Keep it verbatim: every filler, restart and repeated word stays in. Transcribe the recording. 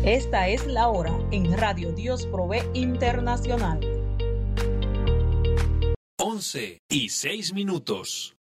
Esta es la hora en Radio Dios Provee Internacional. once y seis minutos.